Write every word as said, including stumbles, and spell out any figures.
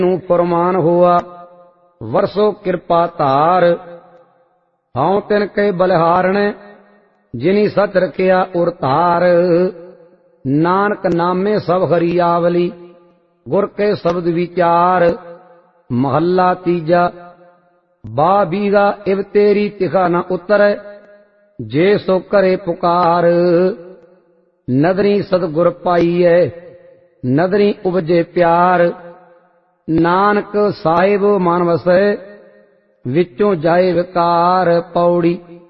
ਨੂੰ ਫਰਮਾਨ ਹੋਆ ਵਰਸੋ ਕਿਰਪਾ ਧਾਰ। ਹਉ ਤਿਨ ਕੇ ਬਲਿਹਾਰਣ ਜਿਨੀ ਸਚ ਰਖਿਆ ਉਰ ਧਾਰ। ਨਾਨਕ ਨਾਮੇ ਸਭ ਹਰੀ ਆਵਲੀ ਗੁਰ ਕੇ ਸ਼ਬਦ ਵਿਚਾਰ। ਮਹੱਲਾ ਤੀਜਾ। ਬਾ ਬੀਗਾ ਇਵ ਤੇਰੀ ਤਿਖਾ ਨ ਉਤਰੈ ਜੇ ਸੋ ਕਰੇ ਪੁਕਾਰ। ਨਦਰੀ ਸਤਿਗੁਰ ਪਾਈਐ ਨਦਰੀ ਉਪਜੇ ਪਿਆਰ। ਨਾਨਕ ਸਾਹਿਬ ਮਨ ਵਸੈ ਵਿੱਚੋਂ ਜਾਏ ਵਿਕਾਰ। ਪੌੜੀ।